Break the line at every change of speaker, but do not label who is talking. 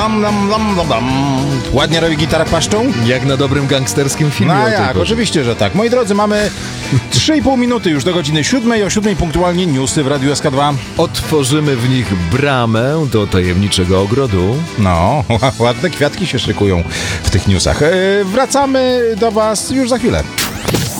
Ładnie robi gitara paszczą?
Jak na dobrym gangsterskim filmie.
No jak, oczywiście, że tak. Moi drodzy, mamy 3,5 minuty już do godziny 7. O 7 punktualnie newsy w Radiu SK2.
Otworzymy w nich bramę do tajemniczego ogrodu.
No, ładne kwiatki się szykują w tych newsach. Wracamy do Was już za chwilę.